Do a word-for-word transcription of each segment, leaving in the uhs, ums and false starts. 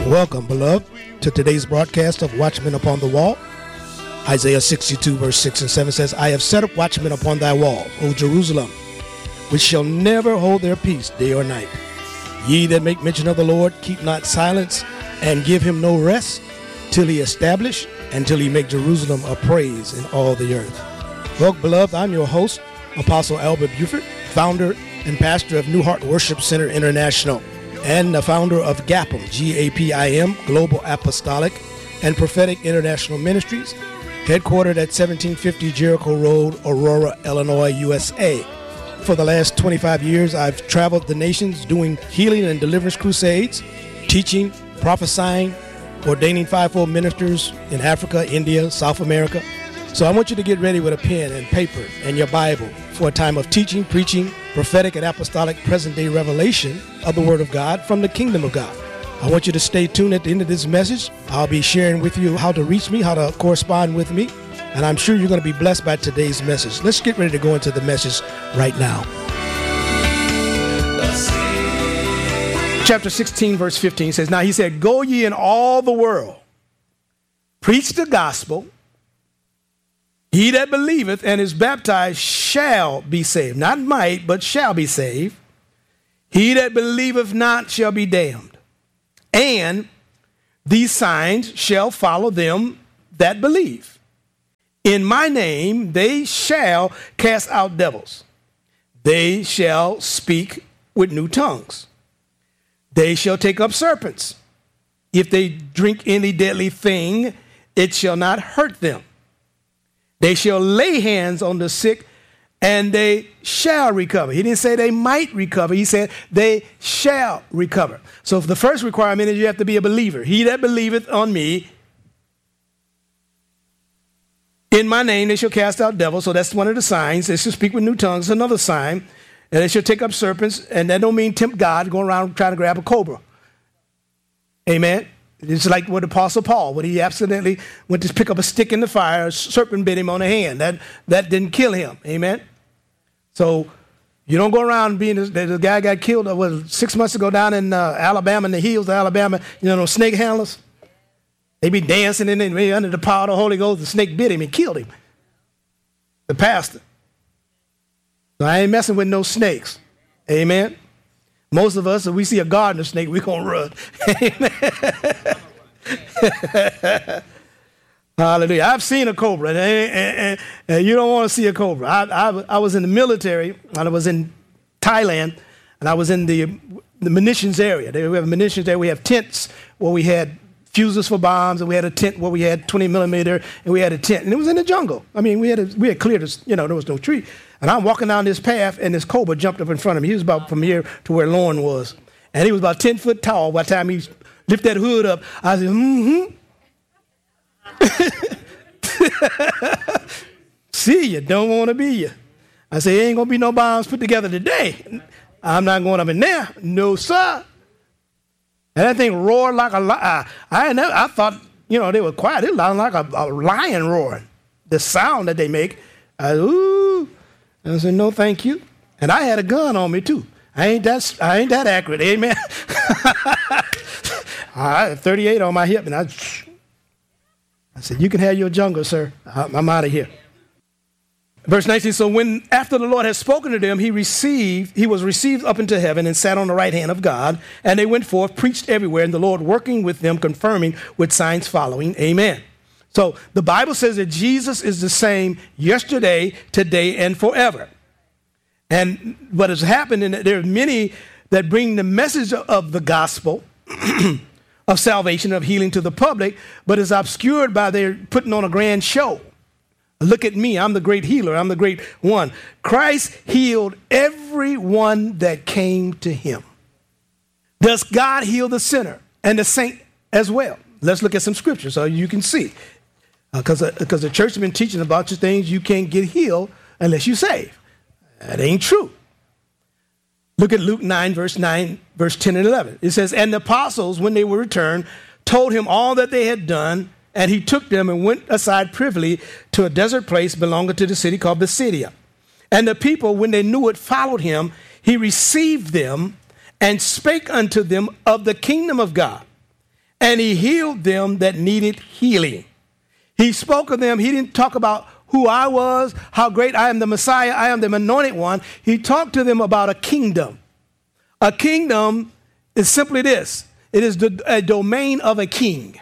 Welcome, beloved, to today's broadcast of Watchmen Upon the Wall. Isaiah sixty-two, verse six and seven says, I have set up watchmen upon thy wall, O Jerusalem, which shall never hold their peace day or night. Ye that make mention of the Lord, keep not silence, and give him no rest, till he establish, and till he make Jerusalem a praise in all the earth. Well, beloved, I'm your host, Apostle Albert Buford, founder and pastor of New Heart Worship Center International, and the founder of GAPM, G A P I M, Global Apostolic and Prophetic International Ministries, headquartered at seventeen fifty Jericho Road, Aurora, Illinois, U S A. For the last twenty-five years, I've traveled the nations doing healing and deliverance crusades, teaching, prophesying, ordaining fivefold ministers in Africa, India, South America. So I want you to get ready with a pen and paper and your Bible for a time of teaching, preaching, prophetic and apostolic present-day revelation of the Word of God from the kingdom of God. I want you to stay tuned at the end of this message. I'll be sharing with you how to reach me, how to correspond with me, and I'm sure you're going to be blessed by today's message. Let's get ready to go into the message right now. Chapter sixteen, verse fifteen says, Now he said, Go ye in all the world, preach the gospel. He that believeth and is baptized shall be saved. Not might, but shall be saved. He that believeth not shall be damned. And these signs shall follow them that believe. In my name they shall cast out devils. They shall speak with new tongues. They shall take up serpents. If they drink any deadly thing, it shall not hurt them. They shall lay hands on the sick, and they shall recover. He didn't say they might recover. He said they shall recover. So the first requirement is you have to be a believer. He that believeth on me, in my name they shall cast out devils. So that's one of the signs. They shall speak with new tongues. Another sign. And they shall take up serpents. And that don't mean tempt God, going around trying to grab a cobra. Amen. It's like what Apostle Paul, when he accidentally went to pick up a stick in the fire, a serpent bit him on the hand. That that didn't kill him. Amen. So you don't go around being, the guy got killed uh, was six months ago down in uh, Alabama, in the hills of Alabama, you know, those snake handlers. They be dancing in it under the power of the Holy Ghost. The snake bit him and killed him. The pastor. So I ain't messing with no snakes. Amen. Most of us, if we see a gardener snake, we're going to run. Amen. Hallelujah. I've seen a cobra, and, and, and, and you don't want to see a cobra. I, I, I was in the military, and I was in Thailand, and I was in the, the munitions area. We have munitions there. We have tents where we had fuses for bombs, and we had a tent where we had twenty millimeter, and we had a tent, and it was in the jungle. I mean, we had a, we had cleared this, you know, there was no tree. And I'm walking down this path, and this cobra jumped up in front of me. He was about from here to where Lauren was. And he was about ten foot tall. By the time he lifted that hood up, I said, mm-hmm. See you, don't want to be you. I said, ain't going to be no bombs put together today. I'm not going up in there. No, sir. And that thing roared like a lion. I, never, I thought, you know, they were quiet. It sounded like a, a lion roaring. The sound that they make, I, ooh. And I said, no, thank you. And I had a gun on me, too. I ain't that, I ain't that accurate, amen. I had thirty-eight on my hip, and I, I said, you can have your jungle, sir. I'm out of here. Verse nineteen, so when, after the Lord had spoken to them, he received, he was received up into heaven and sat on the right hand of God. And they went forth, preached everywhere, and the Lord working with them, confirming with signs following, amen. So the Bible says that Jesus is the same yesterday, today, and forever. And what has happened, and there are many that bring the message of the gospel of salvation, of healing to the public, but is obscured by their putting on a grand show. Look at me, I'm the great healer, I'm the great one. Christ healed everyone that came to him. Does God heal the sinner and the saint as well? Let's look at some scripture so you can see. Because uh, because the church has been teaching about your things, you can't get healed unless you save. That ain't true. Look at Luke nine, verse nine, verse ten and eleven. It says, and the apostles, when they were returned, told him all that they had done, and he took them and went aside privily to a desert place belonging to the city called Bethsaida. And the people, when they knew it, followed him. He received them and spake unto them of the kingdom of God, and he healed them that needed healing. He spoke of them. He didn't talk about who I was, how great I am the Messiah, I am the anointed one. He talked to them about a kingdom. A kingdom is simply this. It is the, a domain of a king.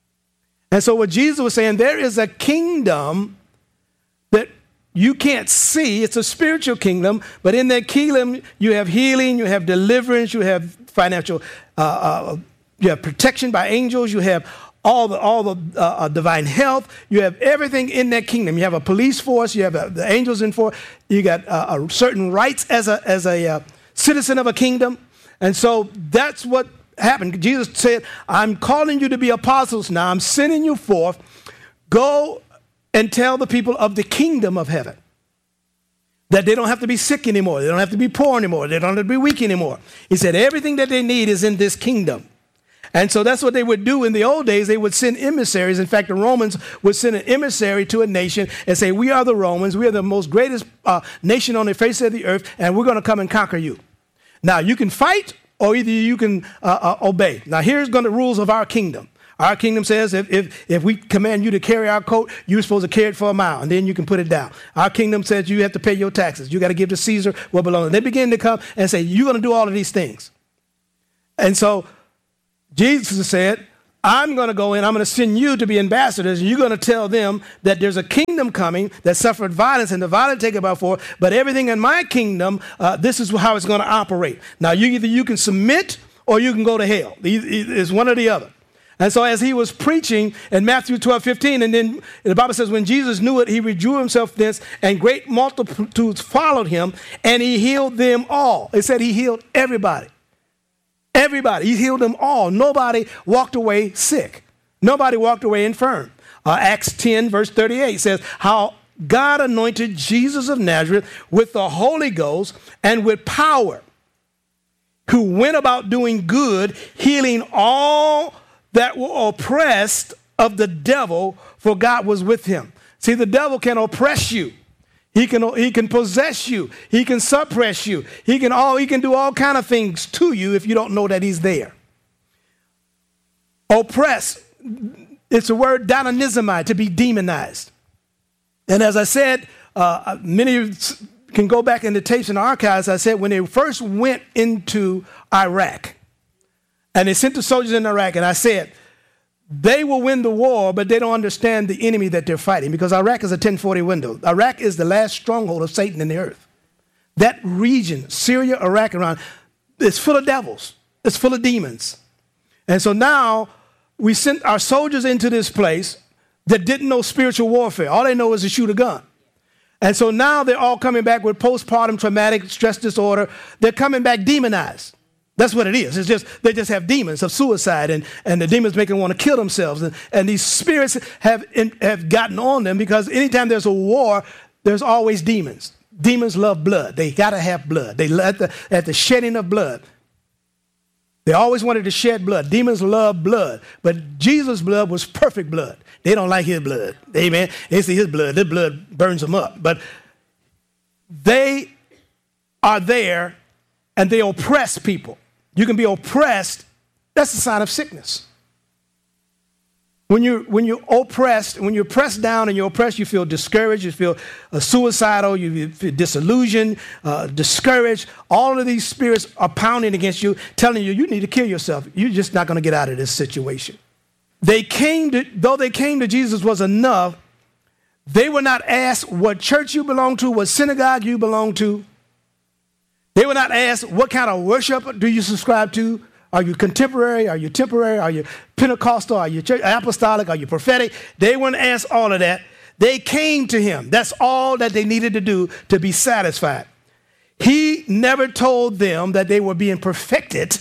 And so what Jesus was saying, there is a kingdom that you can't see. It's a spiritual kingdom, but in that kingdom, you have healing, you have deliverance, you have financial, uh, uh, you have protection by angels, you have all the all the uh, uh, divine health. You have everything in that kingdom. You have a police force. You have uh, the angels in force. You got uh, uh, certain rights as a as a uh, citizen of a kingdom. And so that's what happened. Jesus said, "I'm calling you to be apostles now. I'm sending you forth. Go and tell the people of the kingdom of heaven that they don't have to be sick anymore. They don't have to be poor anymore. They don't have to be weak anymore." He said, everything that they need is in this kingdom. And so that's what they would do in the old days. They would send emissaries. In fact, the Romans would send an emissary to a nation and say, we are the Romans. We are the most greatest uh, nation on the face of the earth, and we're going to come and conquer you. Now, you can fight or either you can uh, uh, obey. Now, here's going to the rules of our kingdom. Our kingdom says if, if, if we command you to carry our coat, you're supposed to carry it for a mile, and then you can put it down. Our kingdom says you have to pay your taxes. You got to give to Caesar what belongs. They begin to come and say, you're going to do all of these things. And so Jesus said, I'm going to go in, I'm going to send you to be ambassadors, and you're going to tell them that there's a kingdom coming that suffered violence, and the violent take it by force, but everything in my kingdom, uh, this is how it's going to operate. Now, you either you can submit or you can go to hell. It's one or the other. And so as he was preaching in Matthew twelve fifteen, and then the Bible says when Jesus knew it, he withdrew himself thence, and great multitudes followed him, and he healed them all. It said he healed everybody. Everybody. He healed them all. Nobody walked away sick. Nobody walked away infirm. Uh, Acts ten, verse thirty-eight says how God anointed Jesus of Nazareth with the Holy Ghost and with power, who went about doing good, healing all that were oppressed of the devil, for God was with him. See, the devil can oppress you. He can, he can possess you. He can suppress you. He can all he can do all kind of things to you if you don't know that he's there. Oppress, it's a word dynamizomai, to be demonized. And as I said, uh, many of you can go back in the tapes and archives. I said when they first went into Iraq, and they sent the soldiers in Iraq, and I said, they will win the war, but they don't understand the enemy that they're fighting, because Iraq is a ten forty window. Iraq is the last stronghold of Satan in the earth. That region, Syria, Iraq, Iran, is full of devils. It's full of demons. And so now we sent our soldiers into this place that didn't know spiritual warfare. All they know is to shoot a gun. And so now they're all coming back with postpartum traumatic stress disorder. They're coming back demonized. That's what it is. It's just they just have demons of suicide, and, and the demons make them want to kill themselves. And, and these spirits have in, have gotten on them, because anytime there's a war, there's always demons. Demons love blood. They got to have blood. They at the, at the shedding of blood. They always wanted to shed blood. Demons love blood, but Jesus' blood was perfect blood. They don't like his blood. Amen. They see his blood. Their blood burns them up. But they are there, and they oppress people. You can be oppressed. That's a sign of sickness. When you're, when you're oppressed, when you're pressed down and you're oppressed, you feel discouraged, you feel uh, suicidal, you feel disillusioned, uh, discouraged. All of these spirits are pounding against you, telling you, you need to kill yourself. You're just not going to get out of this situation. They came to, though they came to Jesus was enough, they were not asked what church you belong to, what synagogue you belong to. They were not asked, what kind of worship do you subscribe to? Are you contemporary? Are you temporary? Are you Pentecostal? Are you church, apostolic? Are you prophetic? They weren't asked all of that. They came to him. That's all that they needed to do to be satisfied. He never told them that they were being perfected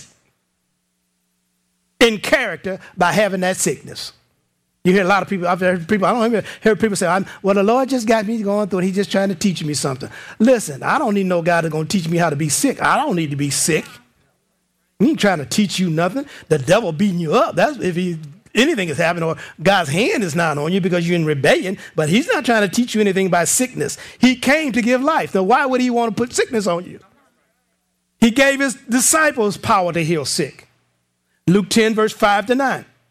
in character by having that sickness. You hear a lot of people, I've heard people, I don't hear, hear people say, I'm, well, the Lord just got me going through it. He's just trying to teach me something. Listen, I don't need no God that's going to teach me how to be sick. I don't need to be sick. He ain't trying to teach you nothing. The devil beating you up. That's if he, anything is happening, or God's hand is not on you because you're in rebellion, but he's not trying to teach you anything by sickness. He came to give life. So why would he want to put sickness on you? He gave his disciples power to heal sick. Luke ten, verse five to nine.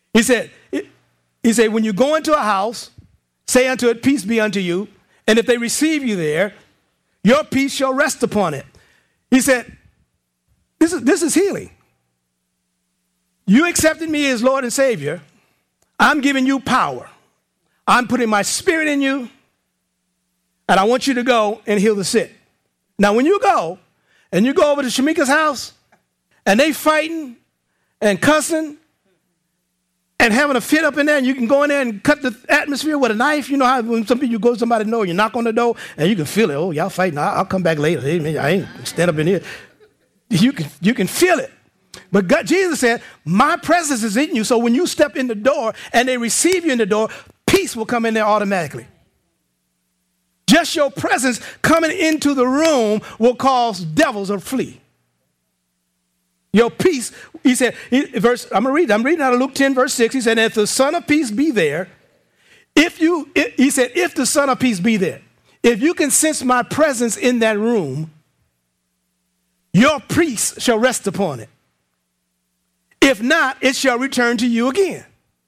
He said, he said, when you go into a house, say unto it, peace be unto you. And if they receive you there, your peace shall rest upon it. He said, this is, this is healing. You accepted me as Lord and Savior. I'm giving you power. I'm putting my spirit in you. And I want you to go and heal the sick. Now, when you go and you go over to Shamika's house and they fighting and cussing and having a fit up in there, and you can go in there and cut the atmosphere with a knife. You know how when some people, you go to somebody know, you knock on the door and you can feel it. Oh, y'all fighting. I'll, I'll come back later. Hey, man, I ain't stand up in here. You can, you can feel it. But God, Jesus said, my presence is in you. So when you step in the door and they receive you in the door, peace will come in there automatically. Just your presence coming into the room will cause devils to flee. Your peace, he said, he, verse, I'm going to read, I'm reading out of Luke ten, verse six. He said, if the Son of Peace be there, if you, if, he said, if the Son of Peace be there, if you can sense my presence in that room, your peace shall rest upon it. If not, it shall return to you again.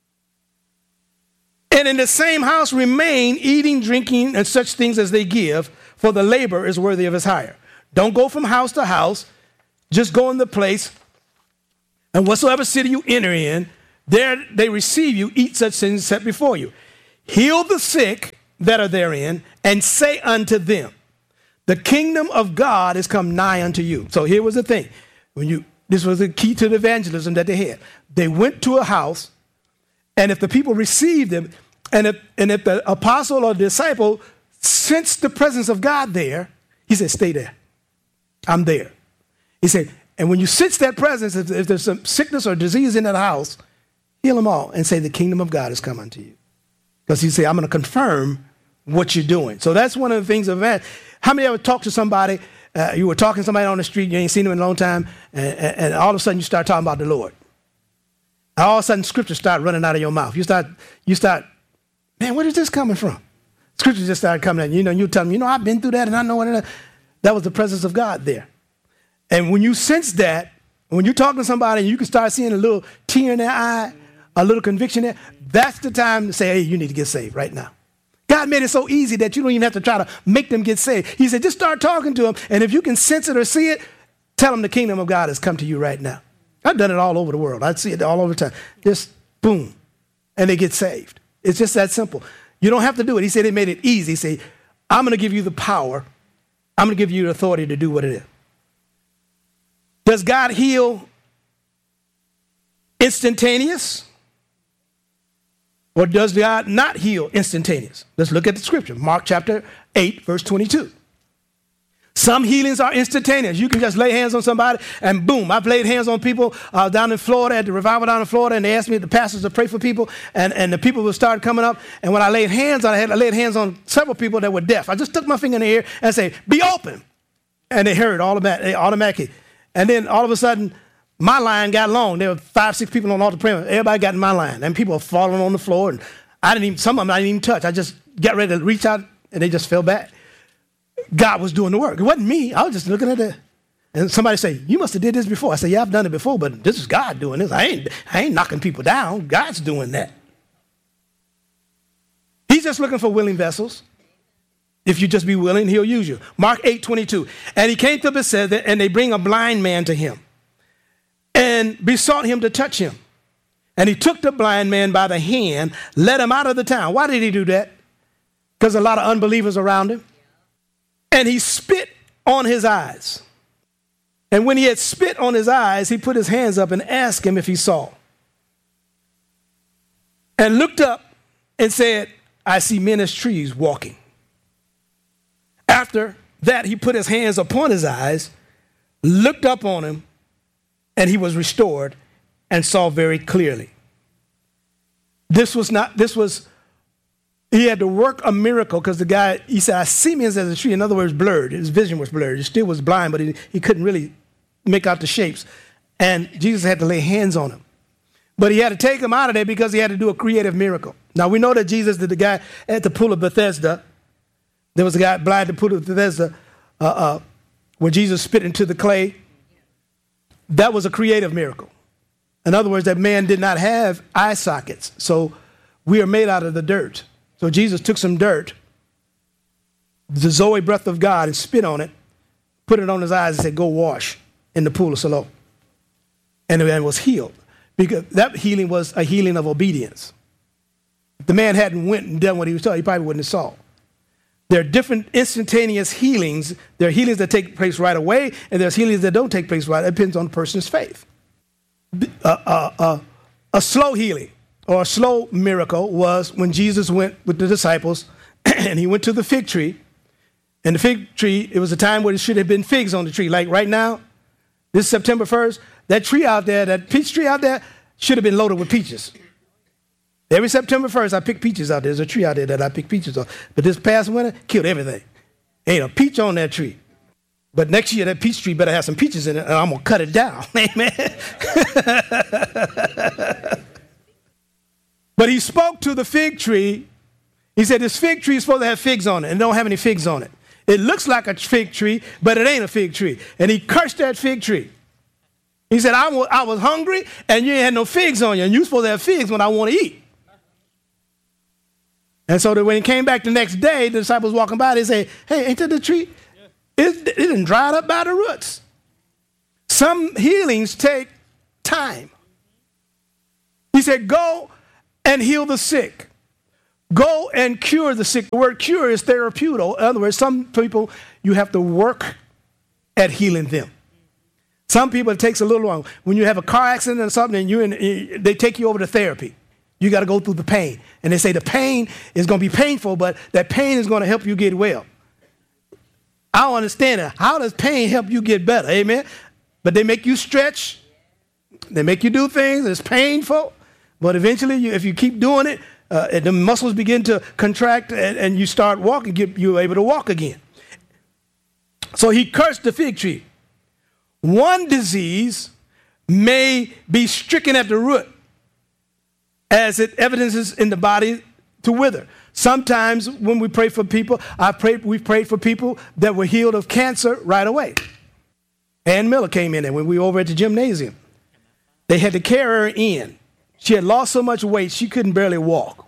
And in the same house remain, eating, drinking, and such things as they give, for the labor is worthy of his hire. Don't go from house to house. Just go in the place, and whatsoever city you enter in, there they receive you, eat such things set before you. Heal the sick that are therein, and say unto them, the kingdom of God is come nigh unto you. So here was the thing. When you, this was the key to the evangelism that they had. They went to a house, and if the people received them, and if, and if the apostle or disciple sensed the presence of God there, he said, stay there. I'm there. He said, and when you sense that presence, if, if there's some sickness or disease in that house, heal them all and say, the kingdom of God has come unto you. Because he said, I'm going to confirm what you're doing. So that's one of the things of that. How many ever talked to somebody, uh, you were talking to somebody on the street, you ain't seen them in a long time, and, and, and all of a sudden you start talking about the Lord. And all of a sudden scripture start running out of your mouth. You start, you start, man, where is this coming from? Scripture just started coming out. You know, you tell them, you know, I've been through that and I know what it is. That was the presence of God there. And when you sense that, when you're talking to somebody and you can start seeing a little tear in their eye, a little conviction there, that's the time to say, hey, you need to get saved right now. God made it so easy that you don't even have to try to make them get saved. He said, just start talking to them. And if you can sense it or see it, tell them the kingdom of God has come to you right now. I've done it all over the world. I see it all over the time. Just boom. And they get saved. It's just that simple. You don't have to do it. He said he made it easy. He said, I'm going to give you the power. I'm going to give you the authority to do what it is. Does God heal instantaneous? Or does God not heal instantaneous? Let's look at the scripture. Mark chapter eight, verse twenty-two. Some healings are instantaneous. You can just lay hands on somebody and boom. I've laid hands on people uh, down in Florida at the revival down in Florida, and they asked me, the pastors, to pray for people, and, and the people would start coming up. And when I laid hands on, I, had, I laid hands on several people that were deaf. I just took my finger in the air and say, be open. And they heard automatic, automatically. And then all of a sudden, my line got long. There were five, six people on altar praying. Everybody got in my line. And people were falling on the floor. And I didn't even, some of them I didn't even touch. I just got ready to reach out, and they just fell back. God was doing the work. It wasn't me. I was just looking at it. And somebody say, you must have did this before. I said, yeah, I've done it before, but this is God doing this. I ain't, I ain't knocking people down. God's doing that. He's just looking for willing vessels. If you just be willing, he'll use you. Mark eight twenty-two. And he came to Bethesda, and they bring a blind man to him and besought him to touch him. And he took the blind man by the hand, led him out of the town. Why did he do that? Because a lot of unbelievers around him. And he spit on his eyes. And when he had spit on his eyes, he put his hands up and asked him if he saw. And looked up and said, I see men as trees walking. After that, he put his hands upon his eyes, looked up on him, and he was restored and saw very clearly. This was not, this was, he had to work a miracle because the guy, he said, I see men as a tree. In other words, blurred. His vision was blurred. He still was blind, but he, he couldn't really make out the shapes. And Jesus had to lay hands on him. But he had to take him out of there because he had to do a creative miracle. Now, we know that Jesus did the guy at the pool of Bethesda. There was a guy blind at the pool of Bethesda uh, uh, where Jesus spit into the clay. That was a creative miracle. In other words, that man did not have eye sockets. So we are made out of the dirt. So Jesus took some dirt, the Zoe breath of God, and spit on it, put it on his eyes and said, go wash in the pool of Siloam. And the man was healed. Because that healing was a healing of obedience. If the man hadn't went and done what he was told, he probably wouldn't have saw. There are different instantaneous healings. There are healings that take place right away, and there's healings that don't take place right. It depends on the person's faith. Uh, uh, uh, a slow healing or a slow miracle was when Jesus went with the disciples and he went to the fig tree. And the fig tree, it was a time where there should have been figs on the tree. Like right now, this September first, that tree out there, that peach tree out there, should have been loaded with peaches. Every September first, I pick peaches out there. There's a tree out there that I pick peaches on. But this past winter, killed everything. Ain't a peach on that tree. But next year, that peach tree better have some peaches in it, and I'm going to cut it down. Amen. But he spoke to the fig tree. He said, this fig tree is supposed to have figs on it, and it don't have any figs on it. It looks like a fig tree, but it ain't a fig tree. And he cursed that fig tree. He said, I was, I was hungry, and you ain't had no figs on you, and you're supposed to have figs when I want to eat. And so that when he came back the next day, the disciples walking by, they say, hey, ain't that the tree? It, it done dried up by the roots. Some healings take time. He said, go and heal the sick. Go and cure the sick. The word cure is therapeutic. In other words, some people, you have to work at healing them. Some people, it takes a little long. When you have a car accident or something, and you in, they take you over to therapy. You got to go through the pain. And they say the pain is going to be painful, but that pain is going to help you get well. I don't understand it. How does pain help you get better? Amen. But they make you stretch. They make you do things. It's painful. But eventually, you, if you keep doing it, uh, the muscles begin to contract and, and you start walking. Get, you're able to walk again. So he cursed the fig tree. One disease may be stricken at the root, as it evidences in the body to wither. Sometimes when we pray for people, I prayed, we've prayed for people that were healed of cancer right away. Ann Miller came in there when we were over at the gymnasium. They had to carry her in. She had lost so much weight, she couldn't barely walk.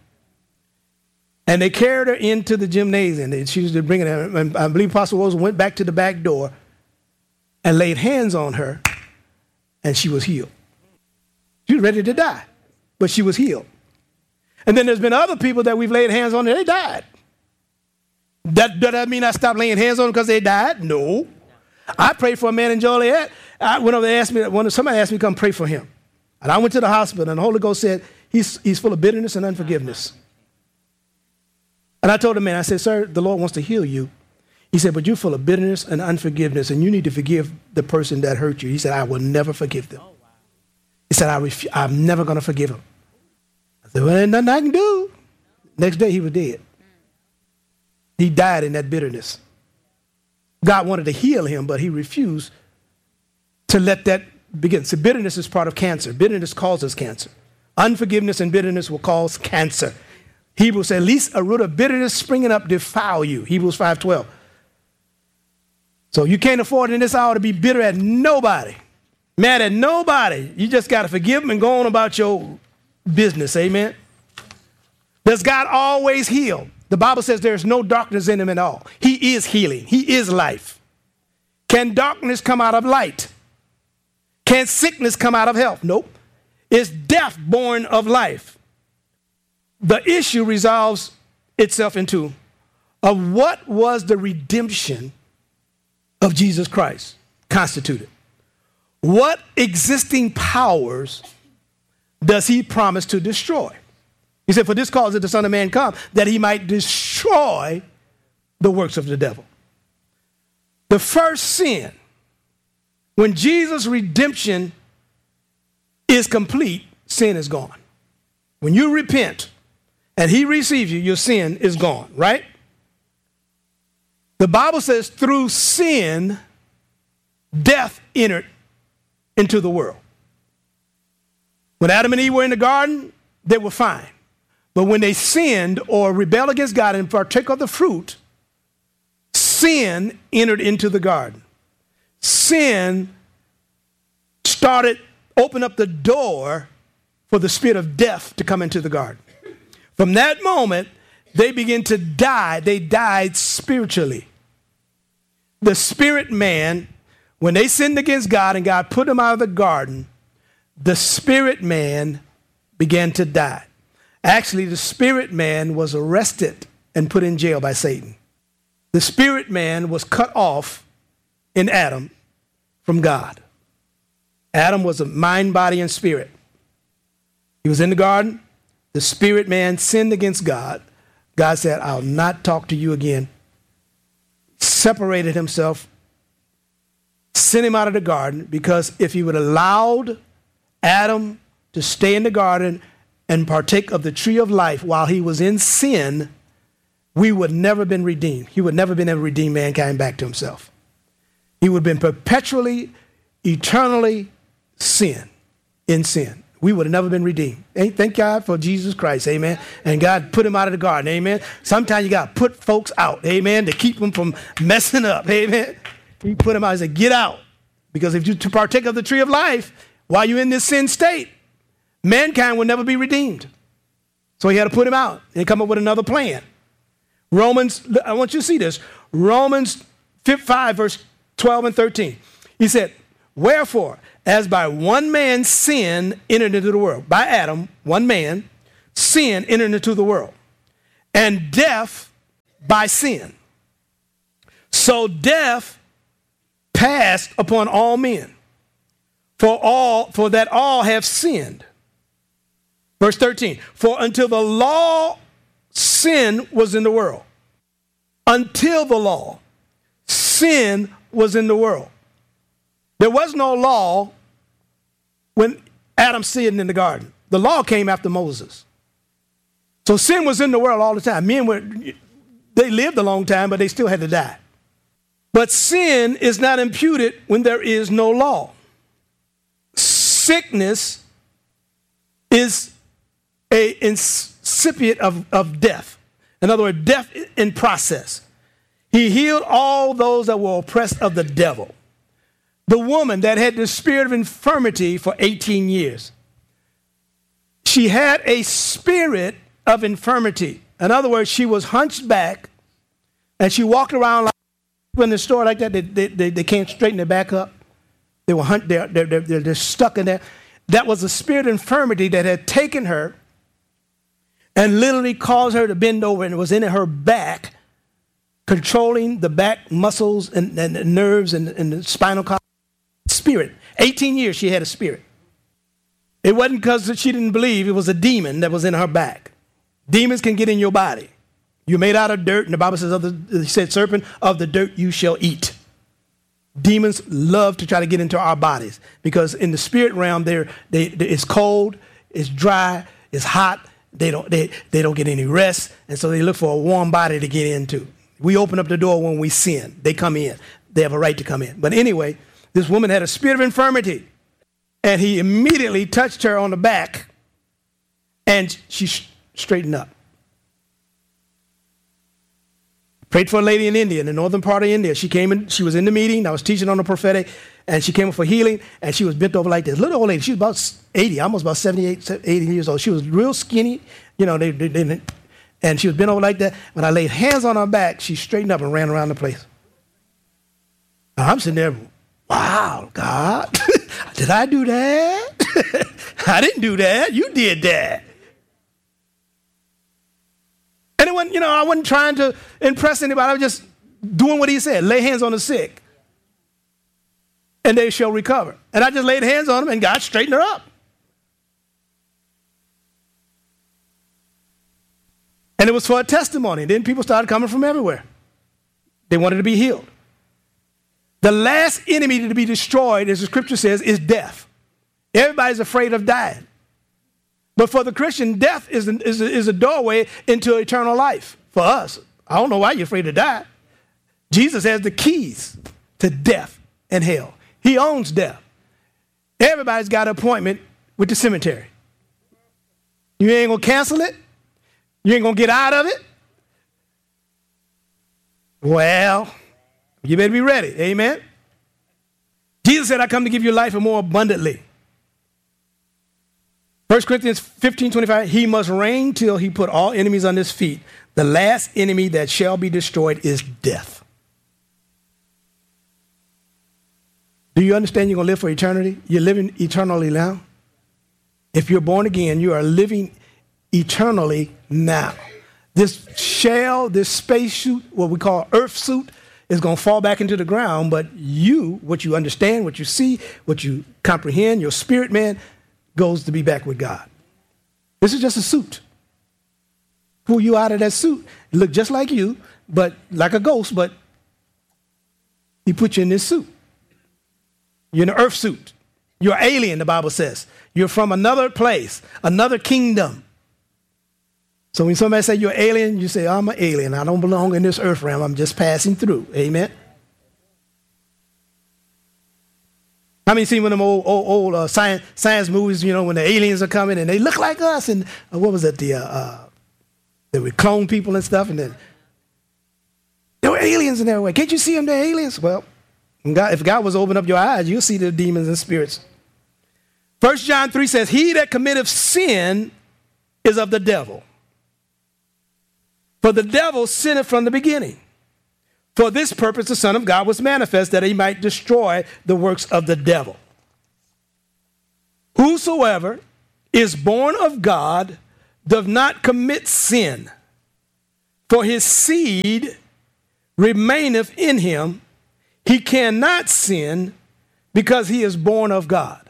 And they carried her into the gymnasium. And she was bringing her, and I believe Apostle Rose went back to the back door and laid hands on her, and she was healed. She was ready to die, but she was healed. And then there's been other people that we've laid hands on and they died. That, does that mean I stopped laying hands on them because they died? No. I prayed for a man in Joliet. I went over there, asked me, when somebody asked me to come pray for him. And I went to the hospital, and the Holy Ghost said, he's, he's full of bitterness and unforgiveness. And I told the man, I said, sir, the Lord wants to heal you. He said, but you're full of bitterness and unforgiveness, and you need to forgive the person that hurt you. He said, I will never forgive them. He said, I ref- I'm never going to forgive him. I said, well, ain't nothing I can do. Next day, he was dead. He died in that bitterness. God wanted to heal him, but he refused to let that begin. So bitterness is part of cancer. Bitterness causes cancer. Unforgiveness and bitterness will cause cancer. Hebrews say, at least a root of bitterness springing up defile you. Hebrews five twelve. So you can't afford in this hour to be bitter at nobody, mad at nobody. You just got to forgive them and go on about your business. Amen. Does God always heal? The Bible says there's no darkness in him at all. He is healing. He is life. Can darkness come out of light? Can sickness come out of health? Nope. Is death born of life? The issue resolves itself into of what was the redemption of Jesus Christ constituted? What existing powers does he promise to destroy? He said, for this cause did the Son of Man come, that he might destroy the works of the devil. The first sin, when Jesus' redemption is complete, sin is gone. When you repent and he receives you, your sin is gone, right? The Bible says through sin, death entered into the world. When Adam and Eve were in the garden, they were fine. But when they sinned or rebelled against God and partook of the fruit, sin entered into the garden. Sin started opened up the door for the spirit of death to come into the garden. From that moment, they began to die. They died spiritually. The spirit man, when they sinned against God and God put them out of the garden, the spirit man began to die. Actually, the spirit man was arrested and put in jail by Satan. The spirit man was cut off in Adam from God. Adam was a mind, body, and spirit. He was in the garden. The spirit man sinned against God. God said, I'll not talk to you again. Separated himself, sent him out of the garden, because if he would have allowed Adam to stay in the garden and partake of the tree of life while he was in sin, we would never been redeemed. He would never been able to redeem mankind back to himself. He would have been perpetually, eternally sin, in sin. We would have never been redeemed. Thank God for Jesus Christ, amen. And God put him out of the garden, amen. Sometimes you got to put folks out, amen, to keep them from messing up, amen. He put him out and said, get out. Because if you to partake of the tree of life while you're in this sin state, mankind will never be redeemed. So he had to put him out and come up with another plan. Romans, I want you to see this. Romans five, verse twelve and thirteen. He said, wherefore, as by one man sin entered into the world, by Adam, one man, sin entered into the world, and death by sin. So death passed upon all men, for all, for that all have sinned. Verse thirteen, for until the law, sin was in the world. Until the law, sin was in the world. There was no law when Adam sinned in the garden. The law came after Moses. So sin was in the world all the time. Men were, they lived a long time, but they still had to die. But sin is not imputed when there is no law. Sickness is a incipient of, of death. In other words, death in process. He healed all those that were oppressed of the devil. The woman that had the spirit of infirmity for eighteen years. She had a spirit of infirmity. In other words, she was hunched back and she walked around like in the store like that. They, they, they, they can't straighten their back up. They were hunched, they're, they're, they're, they're stuck in there. That was a spirit of infirmity that had taken her and literally caused her to bend over, and it was in her back, controlling the back muscles and, and the nerves and, and the spinal column. Spirit. eighteen years she had a spirit. It wasn't because she didn't believe. It was a demon that was in her back. Demons can get in your body. You're made out of dirt, and the Bible says, of the, it said, serpent, of the dirt you shall eat. Demons love to try to get into our bodies because in the spirit realm, they're, they, they, it's cold, it's dry, it's hot. They don't, they, they don't get any rest, and so they look for a warm body to get into. We open up the door when we sin. They come in. They have a right to come in. But anyway, this woman had a spirit of infirmity, and he immediately touched her on the back, and she sh- straightened up. Prayed for a lady in India, in the northern part of India. She came in, she was in the meeting. I was teaching on the prophetic, and she came in for healing, and she was bent over like this. Little old lady, she was about eighty, almost about seventy-eight, eighty years old. She was real skinny, you know, they, they, they, and she was bent over like that. When I laid hands on her back, she straightened up and ran around the place. Now, I'm sitting there, wow, God, did I do that? I didn't do that. You did that. And it wasn't, you know, I wasn't trying to impress anybody. I was just doing what he said. Lay hands on the sick, and they shall recover. And I just laid hands on them, and God straightened her up. And it was for a testimony. Then people started coming from everywhere. They wanted to be healed. The last enemy to be destroyed, as the scripture says, is death. Everybody's afraid of dying. But for the Christian, death is, an, is, a, is a doorway into eternal life. For us, I don't know why you're afraid to die. Jesus has the keys to death and hell. He owns death. Everybody's got an appointment with the cemetery. You ain't going to cancel it. You ain't going to get out of it. Well, you better be ready. Amen. Jesus said, I come to give you life and more abundantly. First Corinthians fifteen twenty-five, he must reign till he put all enemies under his feet. The last enemy that shall be destroyed is death. Do you understand you're going to live for eternity? You're living eternally now. If you're born again, you are living eternally now. This shell, this space suit, what we call earth suit, is going to fall back into the ground, but you, what you understand, what you see, what you comprehend, your spirit man, goes to be back with God. This is just a suit. Pull you out of that suit. It look just like you, but like a ghost, but he put you in this suit. You're in an earth suit. You're alien, the Bible says. You're from another place, another kingdom. So when somebody say you're alien, you say, I'm an alien. I don't belong in this earth realm. I'm just passing through. Amen. How many seen one of them old, old, old uh, science, science movies, you know, when the aliens are coming and they look like us and uh, what was it, the, uh, uh, they would clone people and stuff and then there were aliens in their way. Can't you see them, they're aliens? Well, God, if God was to open up your eyes, you'll see the demons and spirits. First John three says, he that committeth sin is of the devil. For the devil sinned from the beginning. For this purpose the Son of God was manifest, that he might destroy the works of the devil. Whosoever is born of God does not commit sin, for his seed remaineth in him. He cannot sin because he is born of God.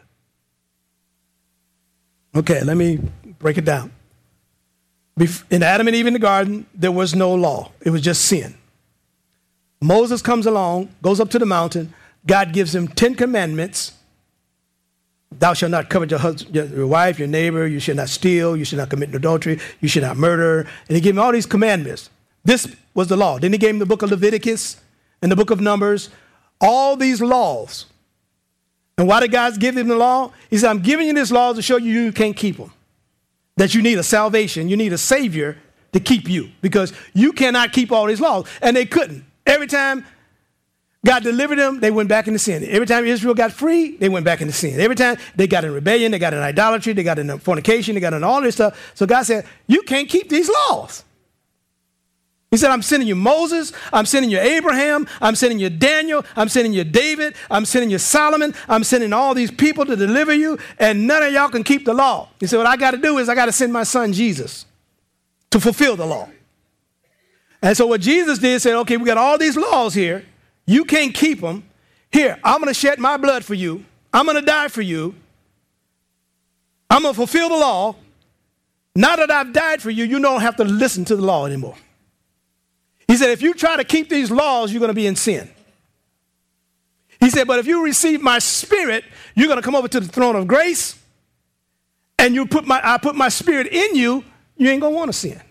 Okay, let me break it down. In Adam and Eve in the garden, there was no law. It was just sin. Moses comes along, goes up to the mountain. God gives him ten commandments. Thou shalt not covet your husband, your wife, your neighbor. You should not steal. You should not commit adultery. You should not murder. And he gave him all these commandments. This was the law. Then he gave him the book of Leviticus and the book of Numbers. All these laws. And why did God give him the law? He said, I'm giving you this law to show you you can't keep them. That you need a salvation. You need a savior to keep you. Because you cannot keep all these laws. And they couldn't. Every time God delivered them, they went back into sin. Every time Israel got free, they went back into sin. Every time they got in rebellion, they got in idolatry, they got in fornication, they got in all this stuff. So God said, you can't keep these laws. He said, I'm sending you Moses, I'm sending you Abraham, I'm sending you Daniel, I'm sending you David, I'm sending you Solomon, I'm sending all these people to deliver you, and none of y'all can keep the law. He said, what I got to do is I got to send my son Jesus to fulfill the law. And so what Jesus did, said, okay, we got all these laws here. You can't keep them. Here, I'm going to shed my blood for you. I'm going to die for you. I'm going to fulfill the law. Now that I've died for you, you don't have to listen to the law anymore. He said, if you try to keep these laws, you're going to be in sin. He said, but if you receive my spirit, you're going to come over to the throne of grace, and you put my, I put my spirit in you, you ain't going to want to sin.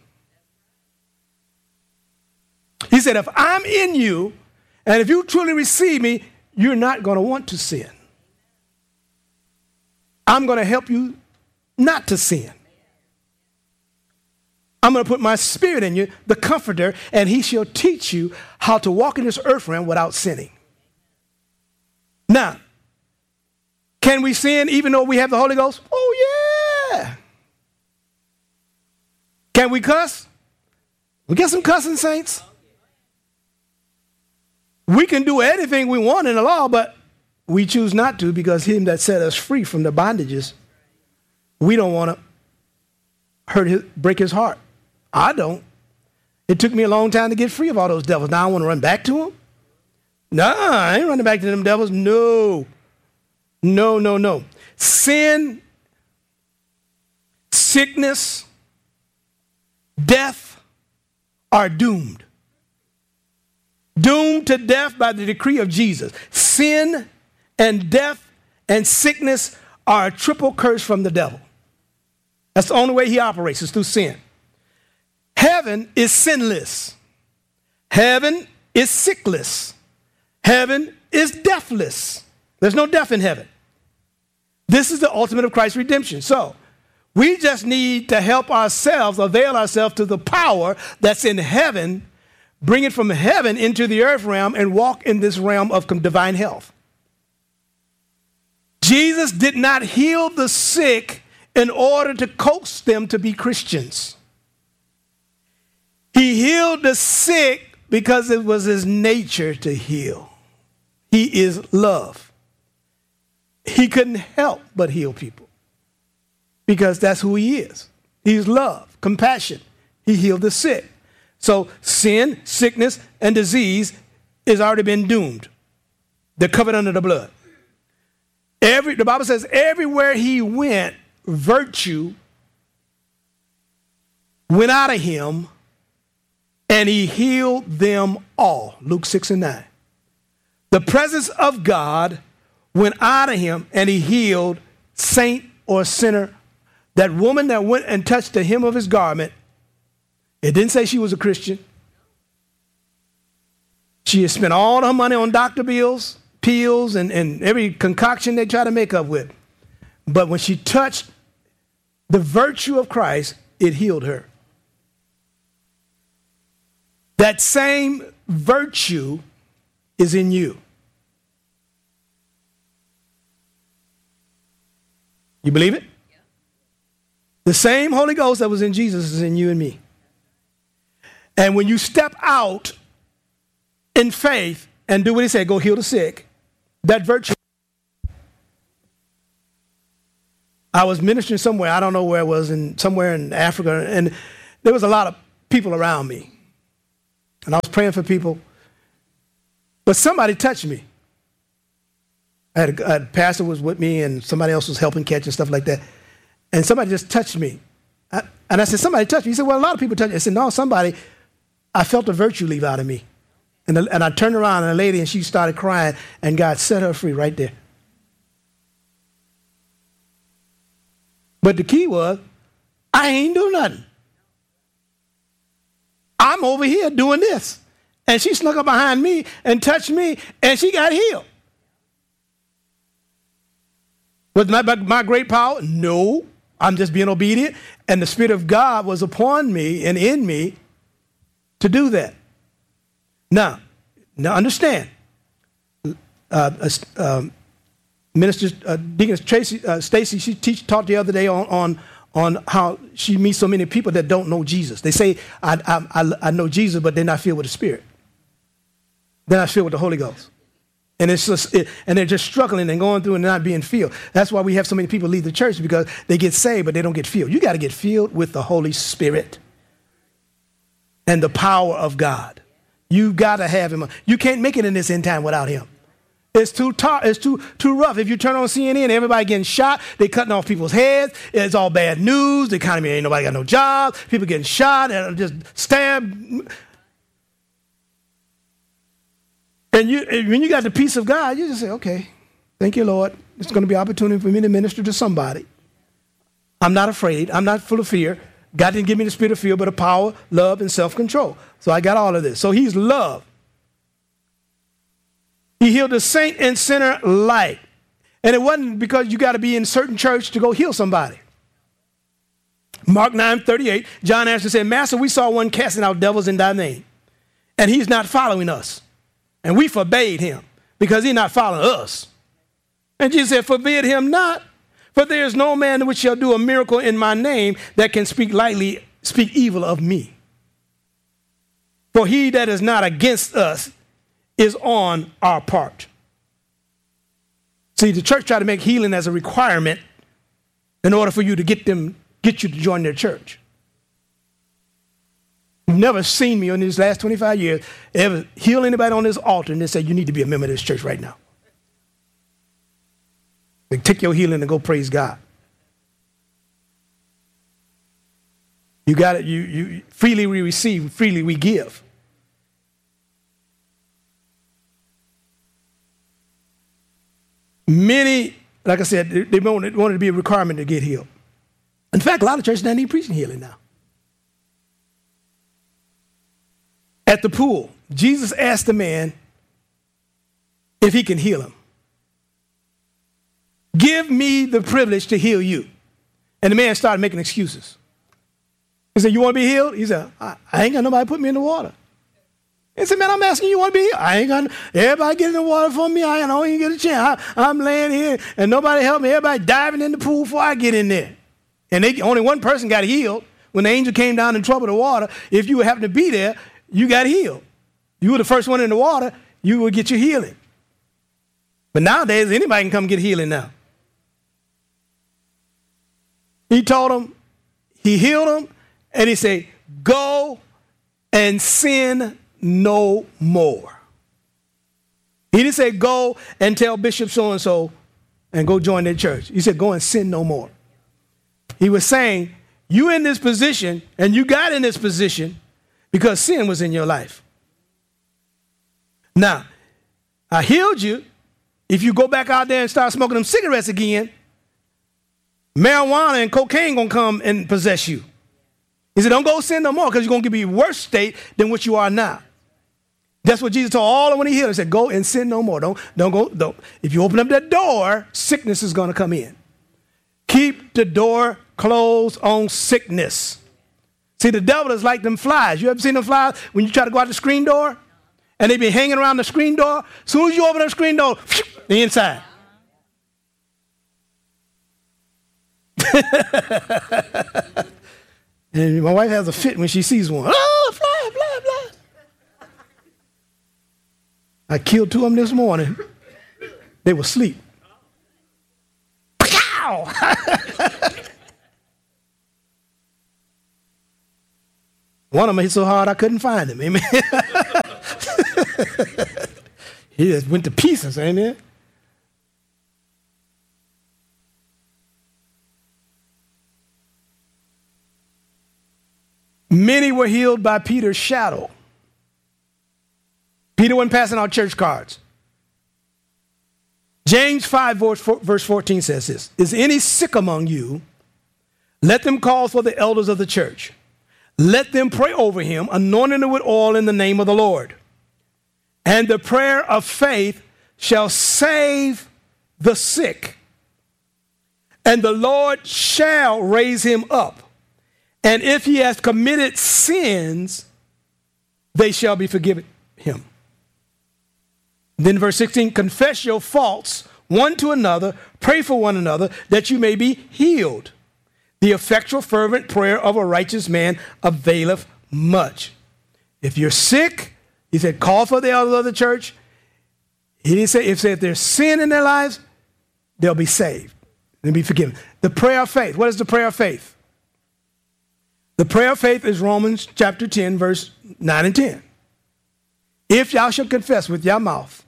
He said, if I'm in you, and if you truly receive me, you're not going to want to sin. I'm going to help you not to sin. I'm going to put my spirit in you, the comforter, and he shall teach you how to walk in this earth realm without sinning. Now, can we sin even though we have the Holy Ghost? Oh, yeah. Can we cuss? We get some cussing, saints. We can do anything we want in the law, but we choose not to because him that set us free from the bondages, we don't want to hurt his, break his heart. I don't. It took me a long time to get free of all those devils. Now I want to run back to them? No, I ain't running back to them devils. No. No, no, no. Sin, sickness, death are doomed. Doomed to death by the decree of Jesus. Sin and death and sickness are a triple curse from the devil. That's the only way he operates, is through sin. Heaven is sinless. Heaven is sickless. Heaven is deathless. There's no death in heaven. This is the ultimate of Christ's redemption. So we just need to help ourselves, avail ourselves to the power that's in heaven, bring it from heaven into the earth realm, and walk in this realm of divine health. Jesus did not heal the sick in order to coax them to be Christians. He healed the sick because it was his nature to heal. He is love. He couldn't help but heal people because that's who he is. He's love, compassion. He healed the sick. So sin, sickness, and disease has already been doomed. They're covered under the blood. Every, the Bible says everywhere he went, virtue went out of him and he healed them all. Luke six and nine. The presence of God went out of him and he healed saint or sinner. That woman that went and touched the hem of his garment, it didn't say she was a Christian. She had spent all her money on doctor bills, pills, and, and every concoction they try to make up with. But when she touched the virtue of Christ, it healed her. That same virtue is in you. You believe it? Yeah. The same Holy Ghost that was in Jesus is in you and me. And when you step out in faith and do what he said, go heal the sick, that virtue. I was ministering somewhere, I don't know where it was, in somewhere in Africa, and there was a lot of people around me. And I was praying for people, but somebody touched me. I had a, a pastor was with me, and somebody else was helping catch and stuff like that. And somebody just touched me. I, and I said, somebody touched me. He said, well, a lot of people touched me. I said, no, somebody, I felt the virtue leave out of me. And, the, and I turned around, and a lady, and she started crying, and God set her free right there. But the key was, I ain't doing nothing. I'm over here doing this. And she snuck up behind me and touched me, and she got healed. Was not by my great power? No. I'm just being obedient. And the Spirit of God was upon me and in me to do that. Now, now understand. Uh, uh, Minister uh, Deaconess Tracy, uh, Stacy, she teach, taught the other day on, on, on how she meets so many people that don't know Jesus. They say, I, I, I, I know Jesus, but they're not filled with the Spirit. They're not filled with the Holy Ghost. And it's just, it, and they're just struggling and going through and not being filled. That's why we have so many people leave the church, because they get saved, but they don't get filled. You got to get filled with the Holy Spirit and the power of God. You got to have him. You can't make it in this end time without him. It's too tar- It's too too rough. If you turn on C N N, everybody getting shot. They cutting off people's heads. It's all bad news. The economy ain't nobody got no jobs. People getting shot and just stabbed. And you, when you got the peace of God, you just say, okay, thank you, Lord. It's going to be an opportunity for me to minister to somebody. I'm not afraid. I'm not full of fear. God didn't give me the spirit of fear, but of power, love, and self-control. So I got all of this. So he's love. He healed the saint and sinner alike. And it wasn't because you got to be in certain church to go heal somebody. Mark nine thirty-eight, John answered and said, Master, we saw one casting out devils in thy name, and he's not following us. And we forbade him because he's not following us. And Jesus said, forbid him not, for there is no man which shall do a miracle in my name that can speak lightly, speak evil of me. For he that is not against us is on our part. See, the church tried to make healing as a requirement in order for you to get them, get you to join their church. You've never seen me in these last twenty-five years ever heal anybody on this altar and then say, you need to be a member of this church right now. They take your healing and go praise God. You got it. You, you freely we receive, freely we give. Many, like I said, they wanted, wanted to be a requirement to get healed. In fact, a lot of churches don't even preaching healing now. At the pool, Jesus asked the man if he can heal him. Give me the privilege to heal you. And the man started making excuses. He said, you want to be healed? He said, I, I ain't got nobody put me in the water. He said, man, I'm asking you, you want to be healed? I ain't got, everybody get in the water for me. I don't even get a chance. I, I'm laying here and nobody help me. Everybody diving in the pool before I get in there. And they, only one person got healed. When the angel came down and troubled the water, if you happened to be there, you got healed. You were the first one in the water, you would get your healing. But nowadays, anybody can come get healing now. He told them, he healed them, and he said, go and sin no more. He didn't say go and tell Bishop so-and-so and go join their church. He said go and sin no more. He was saying you in this position, and you got in this position because sin was in your life. Now, I healed you. If you go back out there and start smoking them cigarettes again, marijuana and cocaine going to come and possess you. He said, don't go sin no more because you're going to be in a worse state than what you are now. That's what Jesus told all of them when he healed. He said, go and sin no more. Don't, don't go. Don't. If you open up that door, sickness is going to come in. Keep the door closed on sickness. See, the devil is like them flies. You ever seen them flies when you try to go out the screen door? And they be hanging around the screen door. As soon as you open up the screen door, they're inside. And my wife has a fit when she sees one. Oh, fly, fly, fly. I killed two of them this morning. They were asleep. Pow! One of them hit so hard I couldn't find him. Amen. He just went to pieces, amen. Many were healed by Peter's shadow. Peter wasn't passing out church cards. James five, verse fourteen says this, is any sick among you? Let them call for the elders of the church. Let them pray over him, anointing him with oil in the name of the Lord. And the prayer of faith shall save the sick, and the Lord shall raise him up. And if he has committed sins, they shall be forgiven him. Then verse sixteen, confess your faults one to another, pray for one another, that you may be healed. The effectual fervent prayer of a righteous man availeth much. If you're sick, he said, call for the elders of the church. He didn't say, if, if there's sin in their lives, they'll be saved. They'll be forgiven. The prayer of faith. What is the prayer of faith? The prayer of faith is Romans chapter ten, verse nine and ten. If y'all shall confess with your mouth,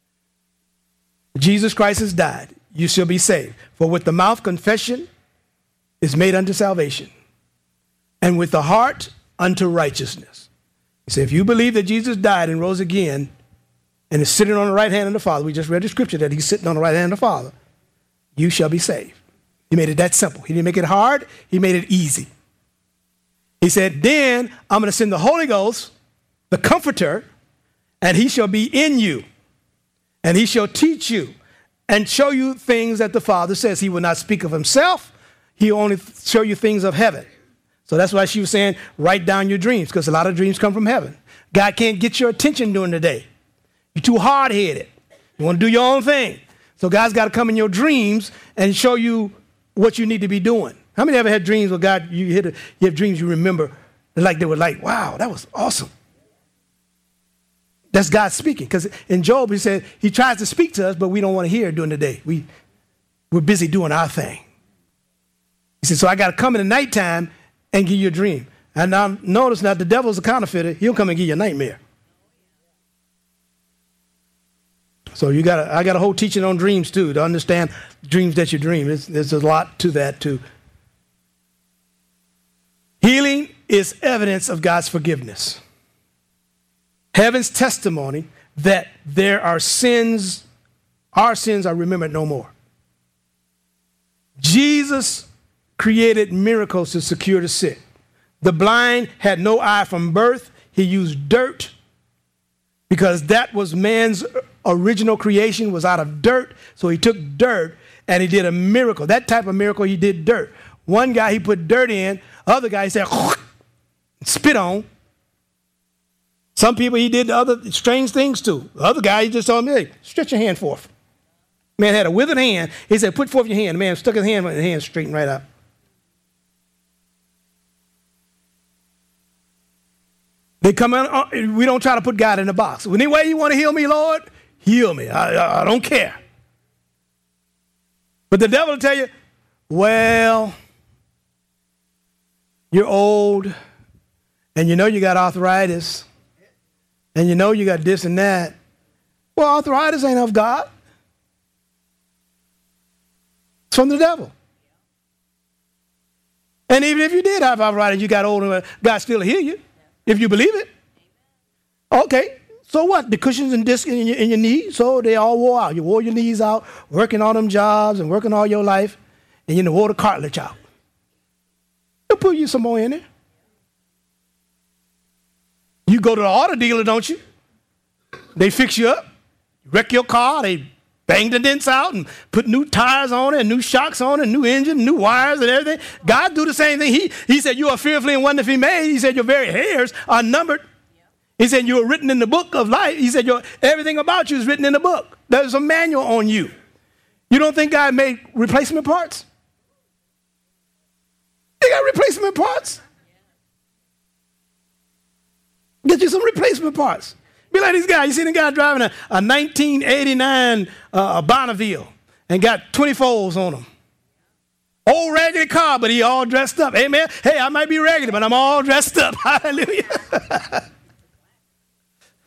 Jesus Christ has died, you shall be saved. For with the mouth confession is made unto salvation, and with the heart unto righteousness. He said, if you believe that Jesus died and rose again and is sitting on the right hand of the Father, we just read the scripture that he's sitting on the right hand of the Father, you shall be saved. He made it that simple. He didn't make it hard. He made it easy. He said, then I'm going to send the Holy Ghost, the Comforter, and he shall be in you, and he shall teach you and show you things that the Father says. He will not speak of himself. He will only show you things of heaven. So that's why she was saying, write down your dreams, because a lot of dreams come from heaven. God can't get your attention during the day. You're too hard-headed. You want to do your own thing. So God's got to come in your dreams and show you what you need to be doing. How many ever had dreams where God, you, hit a, you have dreams you remember, like they were like, wow, that was awesome. That's God speaking. Because in Job, he said, he tries to speak to us, but we don't want to hear it during the day. We, we're busy doing our thing. He said, so I got to come in the nighttime and give you a dream. And now notice now the devil's a counterfeiter. He'll come and give you a nightmare. So you got I got a whole teaching on dreams too, to understand dreams that you dream. There's, there's a lot to that too. Healing is evidence of God's forgiveness. Heaven's testimony that there are sins, our sins are remembered no more. Jesus created miracles to secure the sick. The blind had no eye from birth. He used dirt because that was man's original creation, was out of dirt. So he took dirt and he did a miracle. That type of miracle, he did dirt. One guy, he put dirt in. Other guy, he said, spit on. Some people, he did other strange things to. The other guy, he just told me, hey, stretch your hand forth. Man had a withered hand. He said, put forth your hand. The man stuck his hand, and the hand straightened right out. They come in, we don't try to put God in a box. Any way you want to heal me, Lord, heal me. I, I, I don't care. But the devil will tell you, well, you're old, and you know you got arthritis, and you know you got this and that. Well, arthritis ain't of God. It's from the devil. And even if you did have arthritis, you got old, and God still heal you, if you believe it. Okay, so what? The cushions and discs in your, in your knee, so they all wore out. You wore your knees out, working all them jobs and working all your life, and you wore the cartilage out. They'll put you some more in there. You go to the auto dealer, don't you? They fix you up, wreck your car, they bang the dents out and put new tires on it and new shocks on it, and new engine, new wires and everything. God do the same thing. He, he said, you are fearfully and wonderfully made. He said, your very hairs are numbered. He said, you are written in the book of life. He said, your, everything about you is written in the book. There's a manual on you. You don't think God made replacement parts? He got replacement parts. Get you some replacement parts. Be like these guys. You see the guy driving a, a nineteen eighty-nine uh, Bonneville and got twenty-fours on them. Old raggedy car, but he all dressed up. Amen. Hey, I might be raggedy, but I'm all dressed up. Hallelujah.